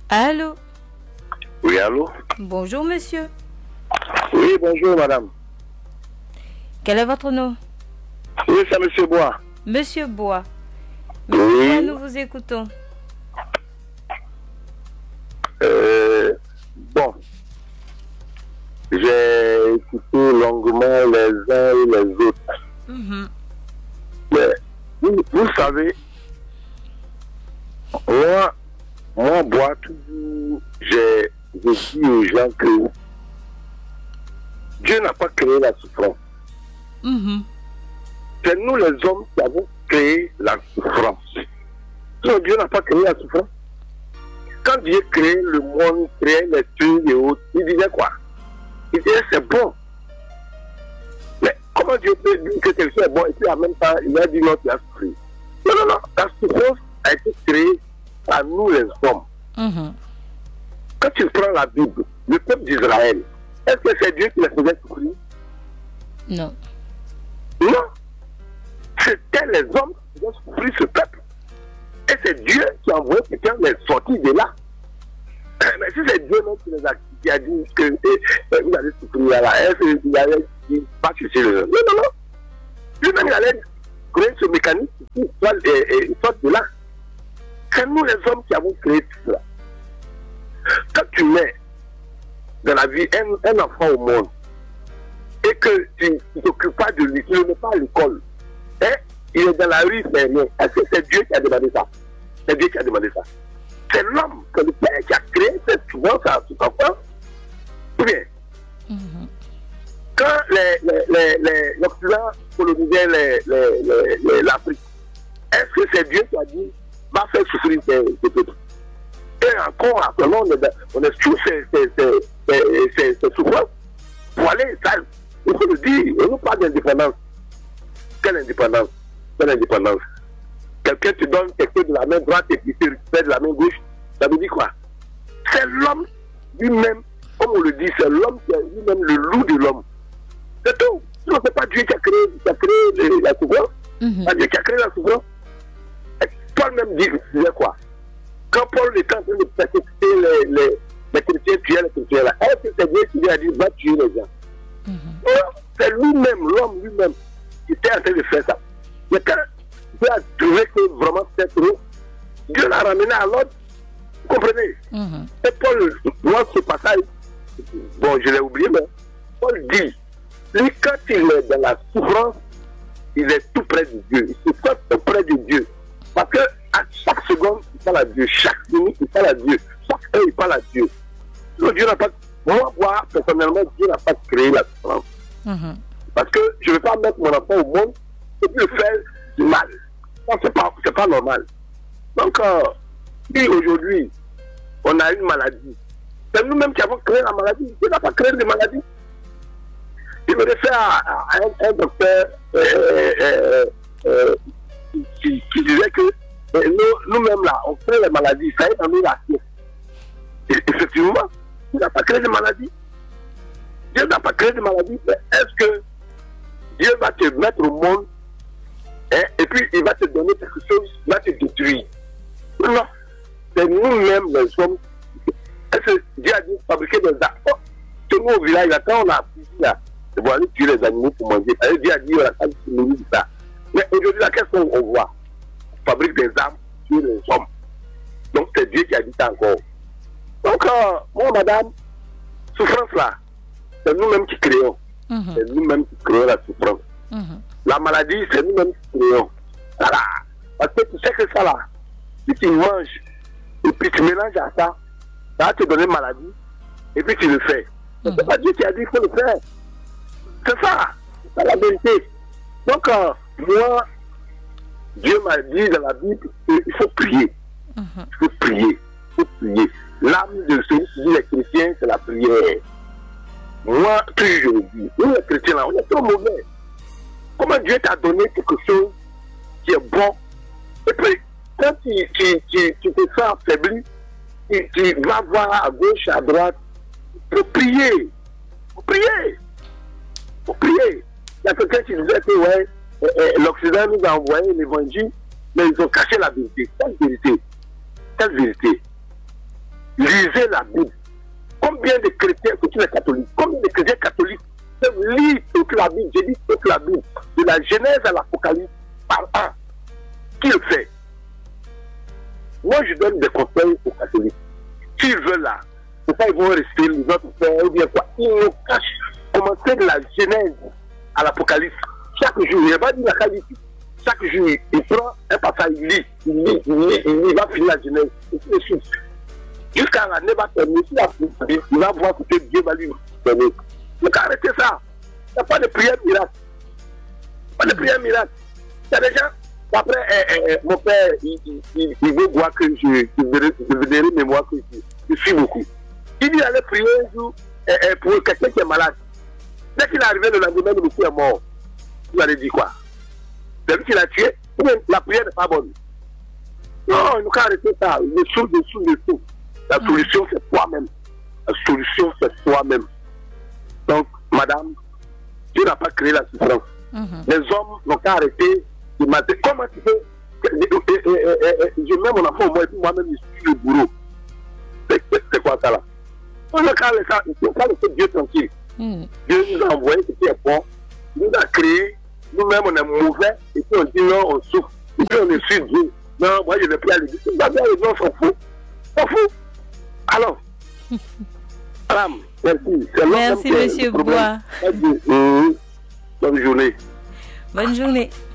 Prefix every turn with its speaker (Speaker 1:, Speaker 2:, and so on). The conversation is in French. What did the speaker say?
Speaker 1: Allô?
Speaker 2: Oui, allô?
Speaker 1: Bonjour, monsieur.
Speaker 2: Oui, bonjour, madame.
Speaker 1: Quel est votre nom?
Speaker 2: Oui, c'est monsieur Bois.
Speaker 1: Monsieur Bois. Monsieur
Speaker 2: Oui.
Speaker 1: Bois, nous vous écoutons.
Speaker 2: Bon, j'ai écouté longuement les uns et les autres. Mais, vous savez, moi, Bois, toujours, je dis aux gens que Dieu n'a pas créé la souffrance. C'est nous les hommes qui avons créé la souffrance. Non, Dieu n'a pas créé la souffrance. Quand Dieu créait le monde, créait les cieux et autres, il disait quoi? Il disait c'est bon. Mais comment Dieu peut dire que quelque chose est bon et puis en même temps il a dit non, tu as souffert? Non, non, non. La souffrance a été créée par nous les hommes. Quand tu prends la Bible, le peuple d'Israël, est-ce que c'est Dieu qui les faisait souffrir?
Speaker 1: Non.
Speaker 2: Non. C'était les hommes qui faisaient souffrir ce peuple. Et c'est Dieu qui a envoyé quelqu'un les sortir de là. Mais si c'est Dieu même qui a dit que vous allez souffrir là, est-ce qu'il allait pas chercher le... Non, non, non. Lui-même, il allait créer ce mécanisme pour qu'il sorte de là. C'est nous les hommes qui avons créé tout cela. Quand tu mets dans la vie un enfant au monde et que tu ne t'occupes pas de lui, tu ne le mets pas à l'école, hein, il est dans la rue, c'est rien. Est-ce que c'est Dieu qui a demandé ça? C'est Dieu qui a demandé ça. C'est l'homme, c'est le père qui a créé cette souffrance à tout enfant. Ou bien, quand l'Occident colonisait l'Afrique, est-ce que c'est Dieu qui a dit va faire souffrir ces peuples? Et encore, actuellement, on est sous ces souffrances pour aller, ça, il faut le dire, on nous parle d'indépendance. Quelle indépendance? Quelle indépendance? Quelqu'un te donne quelque chose de la main droite et puis tu récupères de la main gauche, ça veut dire quoi? C'est l'homme lui-même, comme on le dit, c'est l'homme qui est lui-même le loup de l'homme. C'est tout. Sinon, c'est pas Dieu qui a créé la souffrance. C'est Dieu qui a créé la souffrance. Paul-même disait quoi? Quand Paul était en train de persécuter les chrétiens, tuer les chrétiens là, est-ce que c'est Dieu qui lui a dit va tuer les gens? Non, c'est lui-même, l'homme lui-même, qui était en train de faire ça. Mais quand Dieu a trouvé que vraiment c'était trop, Dieu l'a ramené à l'ordre. Vous comprenez? Et Paul, moi, ce passage, bon, je l'ai oublié, mais Paul dit, lui, quand il est dans la souffrance, il est tout près de Dieu. Il se sent tout près de Dieu. Parce que à chaque seconde, il parle à Dieu. Chaque minute, il parle à Dieu. Chaque heure, il parle à Dieu. Donc, Dieu n'a pas... Moi, personnellement, Dieu n'a pas créé la souffrance. Parce que je ne vais pas mettre mon enfant au monde et puis le faire du mal. Ça, c'est pas normal. Donc, si aujourd'hui, on a une maladie, c'est nous-mêmes qui avons créé la maladie. Dieu n'a pas créé de maladie. Il me réfère à un docteur qui disait que nous-mêmes là, on crée les maladies, ça est dans nous la science. Effectivement, Dieu n'a pas créé de maladie. Dieu n'a pas créé de maladie, mais est-ce que Dieu va te mettre au monde hein, et puis il va te donner quelque chose, il va te détruire? Non, c'est nous-mêmes les hommes. Est-ce que Dieu a dit fabriquer des armes? Oh, chez nous au village, là, quand on a appris là, de voir aller tuer les animaux pour manger, Dieu a dit on a pas de ça. Mais aujourd'hui, là, qu'est-ce qu'on voit? On fabrique des armes sur les hommes. Donc c'est Dieu qui a dit ça encore. Donc, moi, madame, souffrance là, c'est nous-mêmes qui créons. C'est nous-mêmes qui créons la souffrance. La maladie, c'est nous-mêmes qui créons. Voilà. Parce que tu sais que ça là, si tu manges et puis tu mélanges à ça, ça va te donner maladie et puis tu le fais. C'est pas Dieu qui a dit qu'il faut le faire. C'est ça. C'est la vérité. Donc, moi, Dieu m'a dit dans la Bible qu'il faut prier. Il faut prier. Il faut prier. L'âme de celui qui dit les chrétiens, c'est la prière. Moi, toujours je le dis, nous les chrétiens là, on est trop mauvais. Comment Dieu t'a donné quelque chose qui est bon, et puis quand tu te sens affaibli, tu vas voir à gauche, à droite, pour prier. Pour prier. Pour prier. Il y a quelqu'un qui disait que ouais, l'Occident nous a envoyé l'évangile, mais ils ont caché la vérité. Quelle vérité? Quelle vérité? lisez la Bible. Combien de chrétiens, surtout les catholiques, combien de chrétiens catholiques peuvent lire toute la Bible, j'ai dit toute la Bible, de la Genèse à l'Apocalypse par an. Qui le fait? Moi, je donne des conseils aux catholiques. S'ils veulent là, c'est pas ils vont rester les autres faire ou bien quoi. Ils nous cachent. Commencer de la Genèse à l'Apocalypse. Chaque jour, il va dire la qualité. Chaque jour, il prend un passage, il lit, il va finir la Genèse. Et puis, suite. Jusqu'à l'année va terminer, il va voir que Dieu va lui donner. Donc arrêtez ça. Il n'y a pas de prière miracle. Pas de prière miracle. Il y a des gens, après, mon père, il veut voir que je verrai mémoire que je suis beaucoup. Il dit aller prier un jour pour quelqu'un qui est malade. Dès qu'il est arrivé le lendemain, le monsieur est mort. Vous allez dire quoi? C'est lui qui l'a tué? La prière n'est pas bonne. Non, il nous faut arrêter ça. Dessous. La solution, c'est toi-même. La solution, c'est toi-même. Donc, madame, Dieu n'a pas créé la souffrance. Les hommes n'ont qu'à arrêter de mater. Comment tu fais? Je mets mon enfant au moins et puis moi-même, je suis le bourreau. C'est quoi ça là? On n'a qu'à laisser Dieu tranquille. Dieu nous a envoyé ce qui est bon. Il nous a créé. Nous-mêmes, on est mauvais. Et puis on dit non, on souffre. Et puis on est sur Dieu. Non, moi, je ne vais plus aller. On s'en fout. On s'en fout. Alors, madame, merci.
Speaker 1: Merci, monsieur Bois.
Speaker 2: Bonne journée.
Speaker 1: Bonne journée.